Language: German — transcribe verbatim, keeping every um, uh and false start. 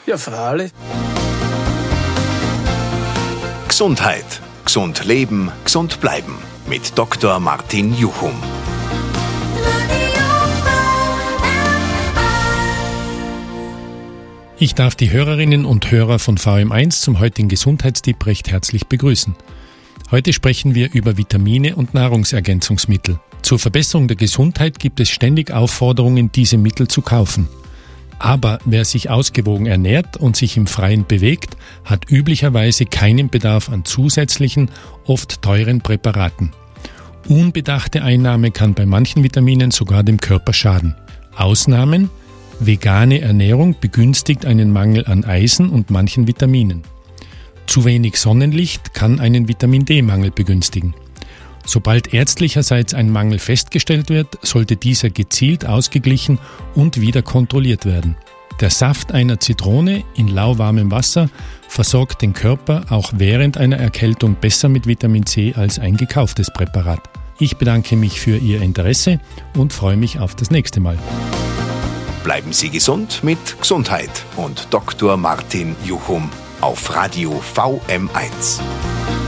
Ja, freilich. Gesundheit. Gesund leben, gesund bleiben. Mit Doktor Martin Juchum. Ich darf die Hörerinnen und Hörer von V M eins zum heutigen Gesundheitstipp recht herzlich begrüßen. Heute sprechen wir über Vitamine und Nahrungsergänzungsmittel. Zur Verbesserung der Gesundheit gibt es ständig Aufforderungen, diese Mittel zu kaufen. Aber wer sich ausgewogen ernährt und sich im Freien bewegt, hat üblicherweise keinen Bedarf an zusätzlichen, oft teuren Präparaten. Unbedachte Einnahme kann bei manchen Vitaminen sogar dem Körper schaden. Ausnahmen: vegane Ernährung begünstigt einen Mangel an Eisen und manchen Vitaminen. Zu wenig Sonnenlicht kann einen Vitamin-D-Mangel begünstigen. Sobald ärztlicherseits ein Mangel festgestellt wird, sollte dieser gezielt ausgeglichen und wieder kontrolliert werden. Der Saft einer Zitrone in lauwarmem Wasser versorgt den Körper auch während einer Erkältung besser mit Vitamin C als ein gekauftes Präparat. Ich bedanke mich für Ihr Interesse und freue mich auf das nächste Mal. Bleiben Sie gesund mit Gesundheit und Doktor Martin Juchum auf Radio V M eins.